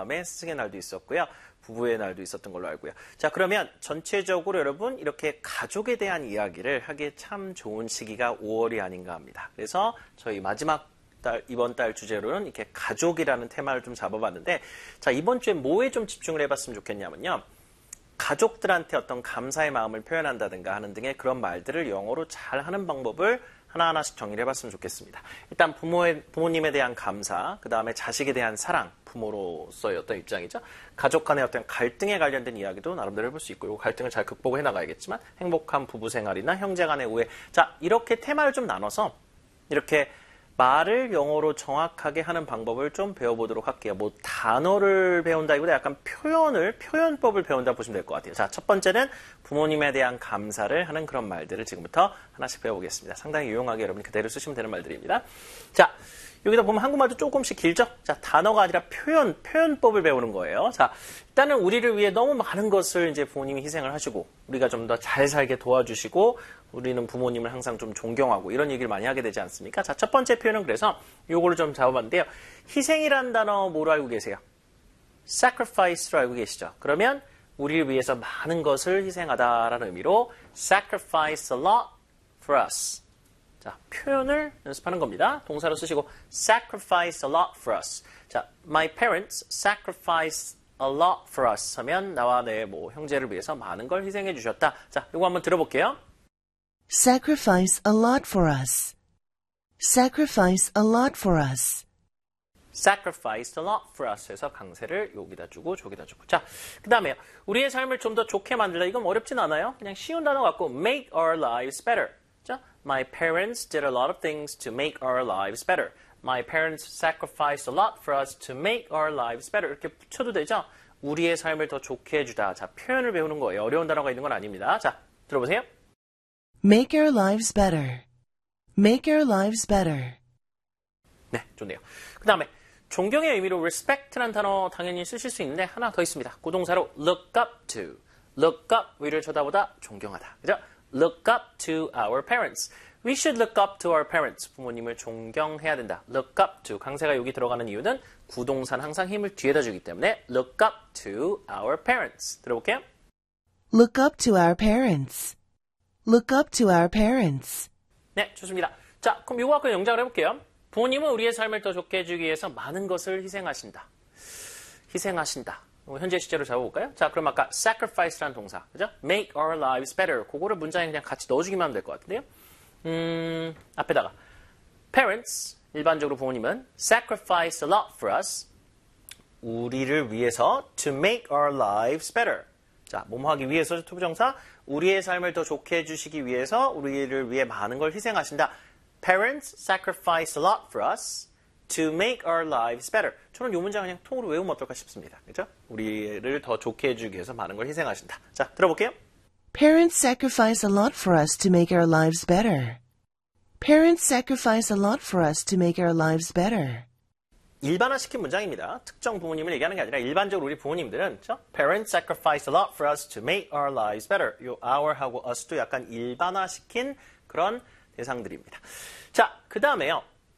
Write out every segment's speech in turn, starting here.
다음에 스승의 날도 있었고요. 부부의 날도 있었던 걸로 알고요. 자, 그러면 전체적으로 여러분 이렇게 가족에 대한 이야기를 하기에 참 좋은 시기가 5월이 아닌가 합니다. 그래서 저희 마지막 이번 달 주제로는 이렇게 가족이라는 테마를 좀 잡아봤는데, 자, 이번 주에 뭐에 좀 집중을 해봤으면 좋겠냐면요. 가족들한테 어떤 감사의 마음을 표현한다든가 하는 등의 그런 말들을 영어로 잘 하는 방법을 하나하나씩 정리를 해봤으면 좋겠습니다. 일단 부모님에 대한 감사, 그 다음에 자식에 대한 사랑, 부모로서의 어떤 입장이죠. 가족 간의 어떤 갈등에 관련된 이야기도 나름대로 해볼 수 있고, 이 갈등을 잘 극복해 나가야겠지만, 행복한 부부 생활이나 형제 간의 우애. 자, 이렇게 테마를 좀 나눠서 이렇게 말을 영어로 정확하게 하는 방법을 좀 배워보도록 할게요. 뭐 단어를 배운다기보다 약간 표현법을 배운다 보시면 될 것 같아요. 자, 첫 번째는 부모님에 대한 감사를 하는 그런 말들을 지금부터 하나씩 배워보겠습니다. 상당히 유용하게 여러분이 그대로 쓰시면 되는 말들입니다. 자, 여기다 보면 한국말도 조금씩 길죠? 자, 단어가 아니라 표현법을 배우는 거예요. 자, 일단은 우리를 위해 너무 많은 것을 이제 부모님이 희생을 하시고, 우리가 좀 더 잘 살게 도와주시고, 우리는 부모님을 항상 좀 존경하고, 이런 얘기를 많이 하게 되지 않습니까? 자, 첫 번째 표현은 그래서 요거를 좀 잡아봤는데요. 희생이란 단어 뭐로 알고 계세요? sacrifice로 알고 계시죠? 그러면 우리를 위해서 많은 것을 희생하다라는 의미로 sacrifice a lot for us. 자, 표현을 연습하는 겁니다. 동사로 쓰시고 sacrifice a lot for us. 자, my parents sacrifice a lot for us 하면 나와 내 뭐 형제를 위해서 많은 걸 희생해 주셨다. 자, 이거 한번 들어볼게요. Sacrifice a lot for us. Sacrifice a lot for us. sacrificed a lot for us 해서 강세를 여기다 주고 저기다 주고. 자, 그 다음에요. 우리의 삶을 좀 더 좋게 만들다. 이건 어렵진 않아요. 그냥 쉬운 단어 갖고 make our lives better. 자, my parents did a lot of things to make our lives better. My parents sacrificed a lot for us to make our lives better. 이렇게 붙여도 되죠? 우리의 삶을 더 좋게 해주다. 자, 표현을 배우는 거예요. 어려운 단어가 있는 건 아닙니다. 자, 들어보세요. Make our lives better. Make our lives better. 네, 좋네요. 그 다음에 존경의 의미로 respect라는 단어 당연히 쓰실 수 있는데 하나 더 있습니다. 고동사로 look up to. look up, 위를 쳐다보다 존경하다. 그죠? look up to our parents. We should look up to our parents. 부모님을 존경해야 된다. look up to. 강세가 여기 들어가는 이유는 구동사는 항상 힘을 뒤에다 주기 때문에 look up to our parents. 들어볼게요. Look up to our parents. Look up to our parents. 네, 좋습니다. 자, 그럼 이거 갖고 영작을 해볼게요. 부모님은 우리의 삶을 더 좋게 해주기 위해서 많은 것을 희생하신다. 희생하신다. 현재 시제로 잡아볼까요? 자, 그럼 아까 sacrifice라는 동사, 그죠? make our lives better. 그거를 문장에 그냥 같이 넣어주기만 하면 될 것 같은데요. 앞에다가 parents, 일반적으로 부모님은 sacrifice a lot for us. 우리를 위해서 to make our lives better. 자, 뭐뭐 하기 위해서 투부정사, 우리의 삶을 더 좋게 해주시기 위해서 우리를 위해 많은 걸 희생하신다. Parents sacrifice a lot for us to make our lives better. 저는 이 문장 그냥 통으로 외우면 어떨까 싶습니다. 그죠? 우리를 더 좋게 해주기 위해서 많은 걸 희생하신다. 자, 들어볼게요. Parents sacrifice a lot for us to make our lives better. Parents sacrifice a lot for us to make our lives better. 일반화시킨 문장입니다. 특정 부모님을 얘기하는 게 아니라 일반적으로 우리 부모님들은 그렇죠? Parents sacrifice a lot for us to make our lives better. 요 our하고 us도 약간 일반화시킨 그런 대상들입니다. 자, 그 다음에요.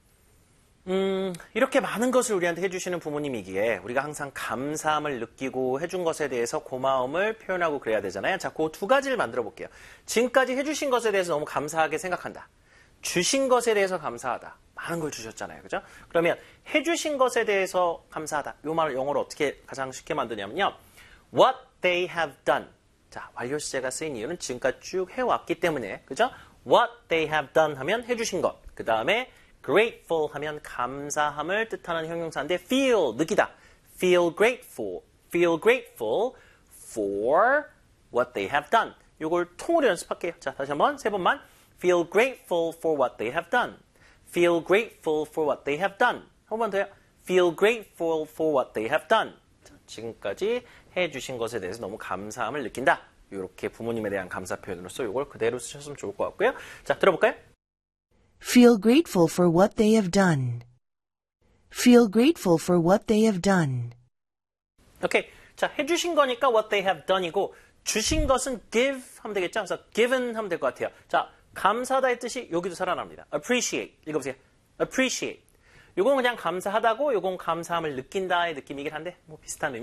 이렇게 많은 것을 우리한테 해주시는 부모님이기에 우리가 항상 감사함을 느끼고 해준 것에 대해서 고마움을 표현하고 그래야 되잖아요. 자, 그 두 가지를 만들어 볼게요. 지금까지 해주신 것에 대해서 너무 감사하게 생각한다. 주신 것에 대해서 감사하다. 많은 걸 주셨잖아요. 그죠? 그러면 해주신 것에 대해서 감사하다. 이 말을 영어로 어떻게 가장 쉽게 만드냐면요. What they have done. 자, 완료 시제가 쓰인 이유는 지금까지 쭉 해왔기 때문에. 그죠? What they have done 하면 해주신 것. 그 다음에 grateful 하면 감사함을 뜻하는 형용사인데 feel, 느끼다. Feel grateful. Feel grateful for what they have done. 이걸 통으로 연습할게요. 자, 다시 한번 세 번만. Feel grateful for what they have done. Feel grateful for what they have done. 한 번 더요. Feel grateful for what they have done. 자, 지금까지 해주신 것에 대해서 너무 감사함을 느낀다. 이렇게 부모님에 대한 감사 표현으로서 이걸 그대로 쓰셨으면 좋을 것 같고요. 자, 들어볼까요? Feel grateful for what they have done. Feel grateful for what they have done. 오케이. 자, 해주신 거니까 what they have done이고 주신 것은 give 하면 되겠죠? 그래서 given 하면 될 것 같아요. 자, 감사하다의 뜻이 여기도 살아납니다. appreciate. 읽어보세요. appreciate. 요건 그냥 감사하다고, 요건 감사함을 느낀다의 느낌이긴 한데 뭐 비슷한 의미.